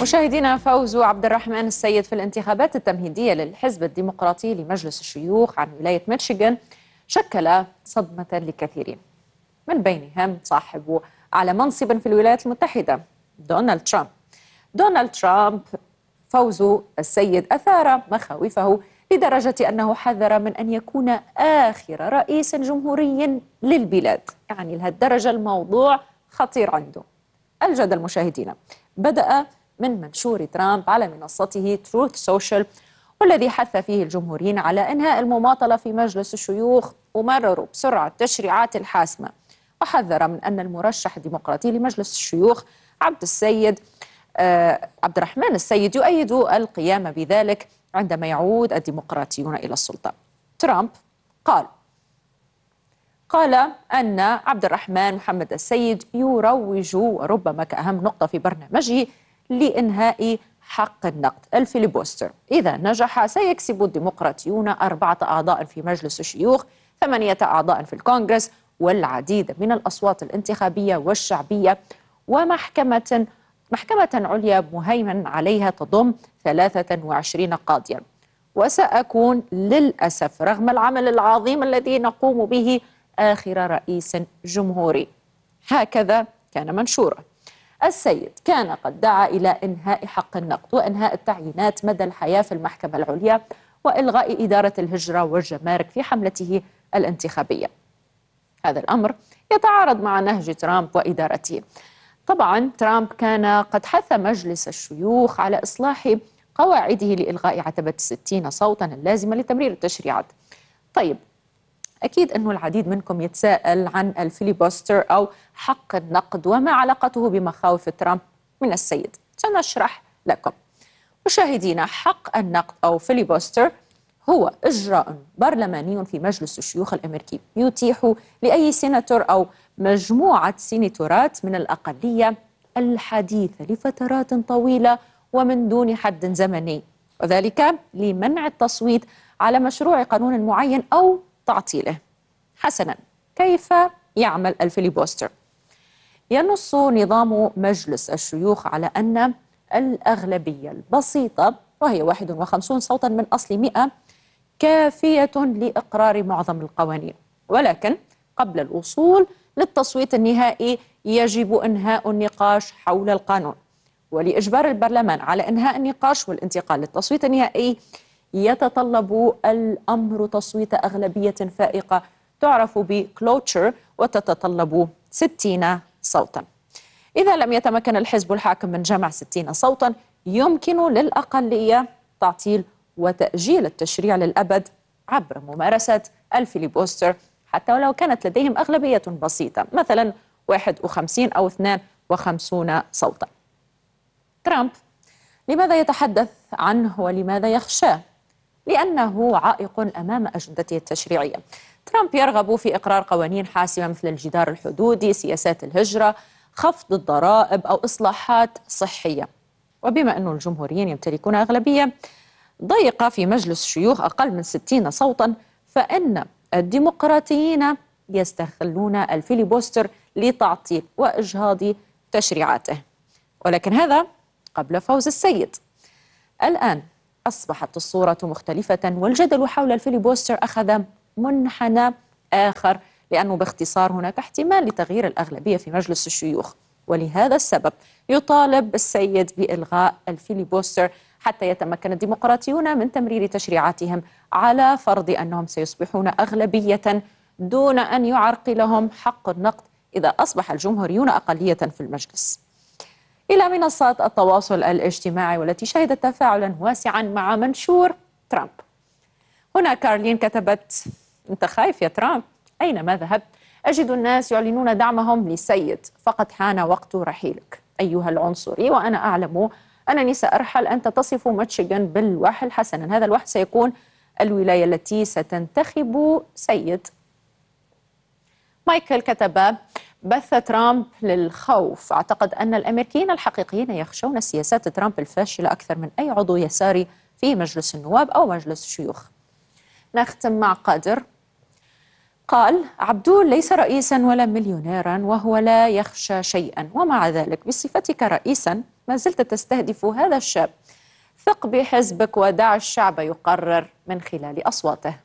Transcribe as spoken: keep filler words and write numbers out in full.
مشاهدينا، فوز عبد الرحمن السيد في الانتخابات التمهيدية للحزب الديمقراطي لمجلس الشيوخ عن ولاية ميشيغان شكل صدمة لكثيرين، من بينهم صاحب أعلى منصب في الولايات المتحدة دونالد ترامب. دونالد ترامب فوز السيد أثار مخاوفه لدرجة أنه حذر من أن يكون آخر رئيس جمهوري للبلاد. يعني لهالدرجة الموضوع خطير عنده. الجدل مشاهدينا بدأ من منشور ترامب على منصته تروث سوشيال، والذي حث فيه الجمهوريين على إنهاء المماطلة في مجلس الشيوخ ومرروا بسرعة التشريعات الحاسمة، وحذر من أن المرشح الديمقراطي لمجلس الشيوخ عبد السيد آه عبد الرحمن السيد يؤيد القيام بذلك عندما يعود الديمقراطيون إلى السلطة. ترامب قال قال أن عبد الرحمن محمد السيد يروج، وربما كأهم نقطة في برنامجه، لإنهاء حق النقد الفيليبوستر. إذا نجح سيكسب الديمقراطيون أربعة أعضاء في مجلس الشيوخ، ثمانية أعضاء في الكونغرس، والعديد من الأصوات الانتخابية والشعبية، ومحكمة محكمة عليا مهيمن عليها تضم ثلاثة وعشرين قاضيا. وسأكون للأسف رغم العمل العظيم الذي نقوم به آخر رئيس جمهوري. هكذا كان منشوره. السيد كان قد دعا إلى إنهاء حق النقد وإنهاء التعيينات مدى الحياة في المحكمة العليا وإلغاء إدارة الهجرة والجمارك في حملته الانتخابية. هذا الأمر يتعارض مع نهج ترامب وإدارته. طبعا ترامب كان قد حث مجلس الشيوخ على إصلاح قواعده لإلغاء عتبة الستين صوتا اللازمة لتمرير التشريعات. طيب، أكيد أنه العديد منكم يتساءل عن الفيليبوستر أو حق النقد وما علاقته بمخاوف ترامب من السيد. سنشرح لكم. مشاهدينا، حق النقد أو فيليبوستر هو إجراء برلماني في مجلس الشيوخ الأمريكي يتيح لأي سيناتور أو مجموعة سيناتورات من الأقلية الحديث لفترات طويلة ومن دون حد زمني، وذلك لمنع التصويت على مشروع قانون معين أو تعطيله. حسنا، كيف يعمل الفيليبوستر؟ ينص نظام مجلس الشيوخ على أن الأغلبية البسيطة، وهي واحد وخمسين صوتا من أصل مئة، كافية لإقرار معظم القوانين، ولكن قبل الوصول للتصويت النهائي يجب إنهاء النقاش حول القانون. ولإجبار البرلمان على إنهاء النقاش والانتقال للتصويت النهائي يتطلب الأمر تصويت أغلبية فائقة تعرف بكلوتشر، وتتطلب ستين صوتا. إذا لم يتمكن الحزب الحاكم من جمع ستين صوتا، يمكن للأقلية تعطيل وتأجيل التشريع للأبد عبر ممارسة الفيليبوستر، حتى ولو كانت لديهم أغلبية بسيطة، مثلا واحد وخمسين أو اثنين وخمسين صوتا. ترامب لماذا يتحدث عنه ولماذا يخشاه؟ لأنه عائق أمام أجندته التشريعية. ترامب يرغب في إقرار قوانين حاسمة مثل الجدار الحدودي، سياسات الهجرة، خفض الضرائب أو إصلاحات صحية. وبما أن الجمهوريين يمتلكون أغلبية ضيقة في مجلس الشيوخ أقل من ستين صوتا، فإن الديمقراطيين يستغلون الفيليبوستر لتعطيل وإجهاض تشريعاته. ولكن هذا قبل فوز السيد. الآن أصبحت الصورة مختلفة، والجدل حول الفيليبوستر أخذ منحنى آخر، لأنه باختصار هناك احتمال لتغيير الأغلبية في مجلس الشيوخ، ولهذا السبب يطالب السيد بإلغاء الفيليبوستر حتى يتمكن الديمقراطيون من تمرير تشريعاتهم، على فرض أنهم سيصبحون أغلبية دون أن يعرقلهم حق النقد إذا أصبح الجمهوريون أقلية في المجلس. إلى منصات التواصل الاجتماعي، والتي شهدت تفاعلا واسعا مع منشور ترامب. هنا كارلين كتبت: أنت خايف يا ترامب؟ أينما ذهبت أجد الناس يعلنون دعمهم للسيد، فقد حان وقت رحيلك أيها العنصري، وأنا أعلم أنني سأرحل. أنت تصف ميشيغان بالوحل. حسنا، هذا الوحل سيكون الولاية التي ستنتخب سيد. مايكل كتب: بث ترامب للخوف. أعتقد أن الأمريكيين الحقيقيين يخشون سياسات ترامب الفاشلة أكثر من أي عضو يساري في مجلس النواب أو مجلس الشيوخ. نختم مع قادر. قال: عبدول ليس رئيسا ولا مليونيرا، وهو لا يخشى شيئا، ومع ذلك بصفتك رئيسا ما زلت تستهدف هذا الشاب. ثق بحزبك ودع الشعب يقرر من خلال أصواته.